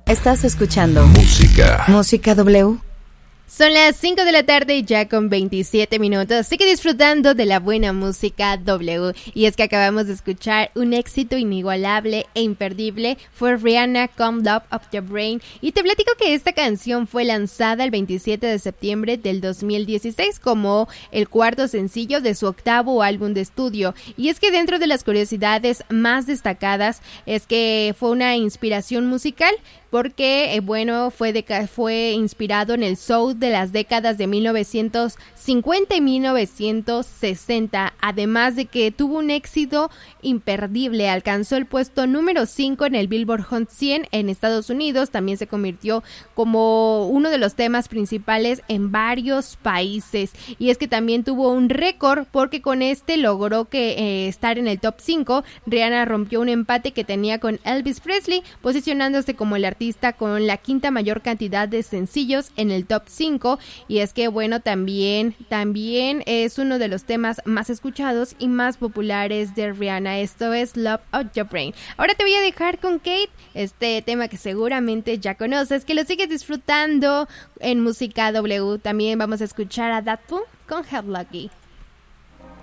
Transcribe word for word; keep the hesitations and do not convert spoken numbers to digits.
Estás escuchando Música. Música W. Son las cinco de la tarde ya con veintisiete minutos, sigue disfrutando de la buena música W. Y es que acabamos de escuchar un éxito inigualable e imperdible, fue Rihanna, Come Love of Your Brain. Y te platico que esta canción fue lanzada el veintisiete de septiembre del dos mil dieciséis como el cuarto sencillo de su octavo álbum de estudio. Y es que dentro de las curiosidades más destacadas es que fue una inspiración musical, porque eh, bueno, fue, de, fue inspirado en el soul de las décadas de mil novecientos cincuenta y mil novecientos sesenta, además de que tuvo un éxito imperdible, alcanzó el puesto número cinco en el Billboard Hot cien en Estados Unidos, también se convirtió como uno de los temas principales en varios países, y es que también tuvo un récord porque con este logró que eh, estar en el top cinco. Rihanna rompió un empate que tenía con Elvis Presley, posicionándose como el artista con la quinta mayor cantidad de sencillos en el top cinco, y es que bueno, también también es uno de los temas más escuchados y más populares de Rihanna. Esto es Love of Your Brain. Ahora te voy a dejar con Kate, este tema que seguramente ya conoces, que lo sigues disfrutando en Música W. También vamos a escuchar a That Fool con Head Lucky.